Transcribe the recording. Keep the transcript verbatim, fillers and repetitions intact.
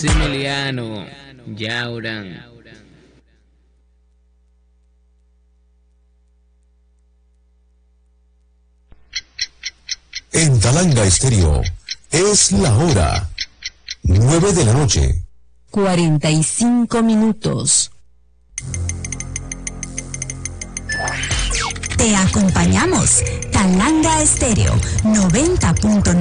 Emiliano, Yauran. En Talanga Estéreo es la hora nueve de la noche. cuarenta y cinco minutos. Te acompañamos. Talanga Estéreo noventa punto nueve.